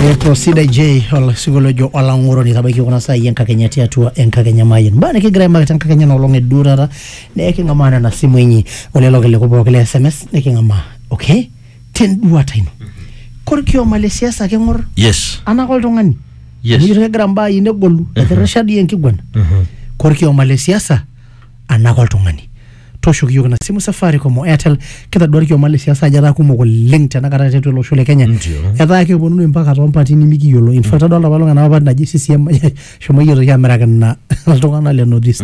Procida J ol sigolojo olanguro ni tabaki kuna saa yenka Kenya tiatua enka Kenya mayen bana kigira ma tanka Kenya no longe durara ne kingamana na simu yenyi olelo kele kubokele SMS ne kingama okay ten duata ino korkio Malaysia sa kengor yes ana koltongani yes ni regra mba ine golu rashadi yenkigwana korkio Malaysia sa ana koltongani tosho kiyo na simu safari como Airtel kita dwari kyo Malaysia sa jara kumoko link tena kata tetu lo shule Kenya eta yake bonunu mpaka tompati ni miki yolo in fact dola balonga na wabanda JCCM shomo yoro ya American na tongana le nodist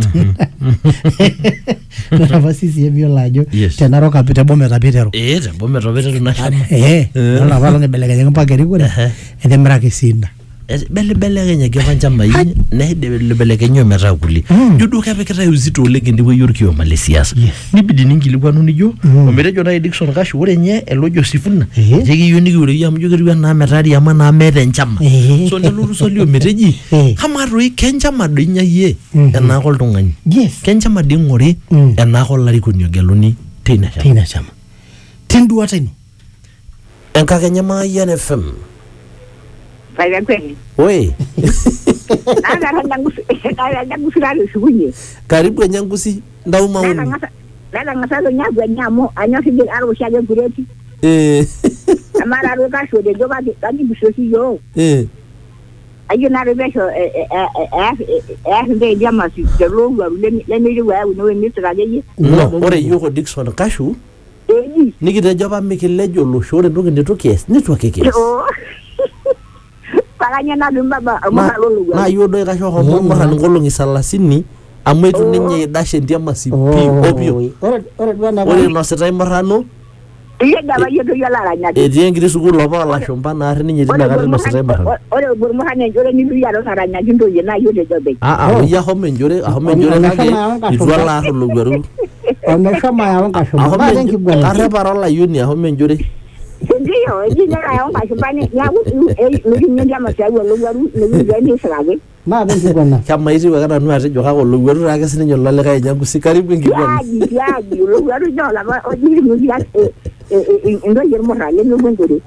na nafasi CCM yolajo tena roka pite bombe tapitero bombe tapitero na dola balonga belega mpaka rikure ende mrake sinda bele Kenya kifanja mai na bele Kenya metakuli judu kapeketa uzito oleng ndiwe yorkio Malaysia nibidi ningilikuwa nijo ometejo na Dickson Kashu ore nye elojo sifuna jeki yoniki ore ya mjo ketua na metari ama na mete nchama so lelo solio meteji kama roi kenchama dinya ye ena koltungani kenchama dingore ena kolarikoni ogeloni teina chama tendu ateno enka Kenya Mayan FM Vaya kweli. Oi. Nyangusi rali sugunye. Karibu nyangusi ndau mauni. Lala ngasalo nyagwa nyamo anyosi bil aro shaje gureti. Amara ro ka shode joba di bisosi yo. Ayo na rebesho be jamasi de ro le ni wa no ni traje. No, ore yuko Dickson Kashu. Nikita joba mikilejo lo shore ndoke netokes network. Palanya na baba amalolo na yodo ikasho homo mahal ngolongi salasini amwetu ninye dashe ndia masipi opio ore no setai marano iye daba yodo yala nya edi ngiri sukulu apa la shomba na ari ninye dina kare no setai marano ore burmu hanya jore ni lu yalo saranya jindo ye na yodo jobe ya homo njore kage itwala lo gweru amesha maya wangasho ba denki bwana kare parola yuni homo njore ndio ejina ya onga shubani yawo ni nyama sawo lo waru ni ni sarabe ma benki bwana kama hizi wakana nu ate joka ko lo waru rake sininyo lale kaya nyangu sikaribu ngi bwana ya lo waru jola ba ojiri ni ya ndo yermo rale no ngondore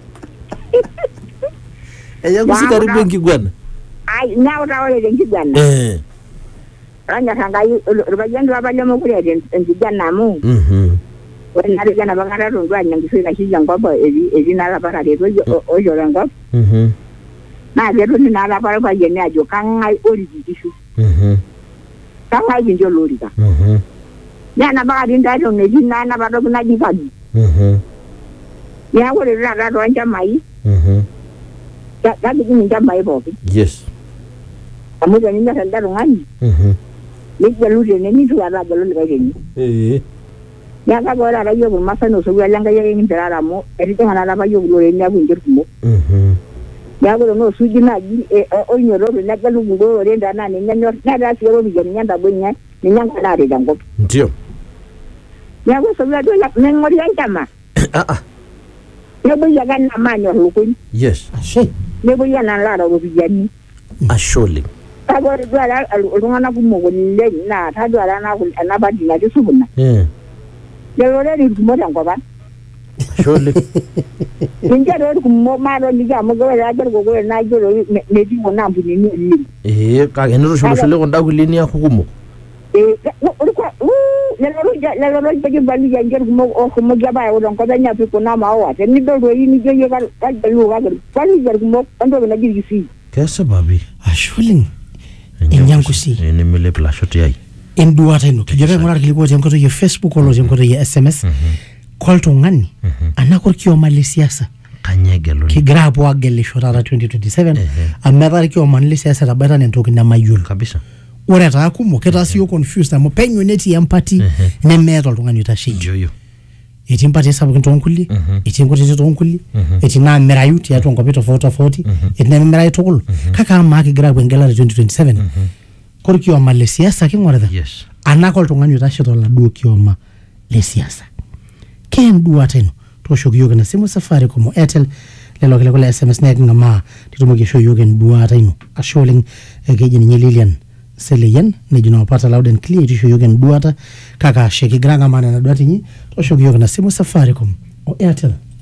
nyangu sikaribu ngi bwana ai nyawo tawole ngi bwana anya kangai rubajendo abalemo kure ngi bwana mu when I began about to run and feel like young papa is in Alabama, or your uncle. Now, they don't in Alabama, you can't I order the issue. Come I in your Lorica. Then about in that on the nine about the night body. Yeah, what is that one Jamai? That didn't jump my body. Yes. I'm moving in that one. Make the illusion and into a rather. Ya ka gora ra yo masa no so ya langa ya ngira mo erite ngana ba yo lo nya bunjir mo ya go no suji na ji o nyoro na galu ngo re nda na ni nyanyo na da si ro bi nyanda bunya ni nyanga na re dango ndio ya go so ya do ya ngori ya chama ne bo ya ganna manyo lukun yes ashe ne bo ya na la ro bi jani ashole ka go re dwala ngana ku mo le na ta dwala na ku na ba di na ju subuna Lero ni kumoja ngoba. Shole. Ninja ro kumo maro nija mogo ya jar gogo na joro ne di mona mbuni ni. Ka enero shole ko ndakuli ni akukumo. Lero baji bali ya jar kumo o kumo jaba ya don ko banya fi kuna ma wa te ni do yi ni je ga lu ga bali jar kumo ando na giri si. Kesa babi. Ashulin. Enyankusi. Ni mele plashot yai. Enduata ino kijobe ngora kiliko jemkoto ye Facebook olo jemkoto ye SMS kolto ngani anakor kio Malaysia sa kanyegelo kigrapo agele shorara 2027 amedari kio Malaysia sa tabata nentoki na mayul kabisa ore ta akumo keta siyo confused amo penyo neti empathy ne meto ngani utashinjo joyo eti empathy sabu ntonkuli eti ngoti ntonkuli eti na merayuti ya tonko pito tofauti eti na merayu tokulu kaka ama kigrapo ngela 2027 korkio Malaysia sa kingorada yes anako tongani utashito la duo kioma le siasa ken duo ateno to shogi yoga na simu safari como Airtel lelo kile kule SMS na ngama titumuke show yoga duo ateno a showing geje ni Lilian Seleyen ne jina pata loud and clear to show yoga duo ata kaka sheki granga mana na duo atinyi to shogi yoga na simu safari como Airtel